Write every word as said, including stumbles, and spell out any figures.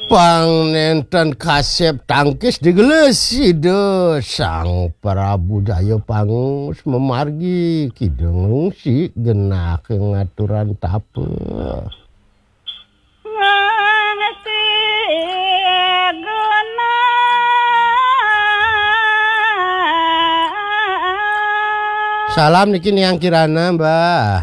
pangnenten kasep tangkis digelesi de Sang Prabu Jaya Pangus memargi kidung ngungsi genah ngaturan tape. Ngangsi genah Salam niki yang kirana Mbah.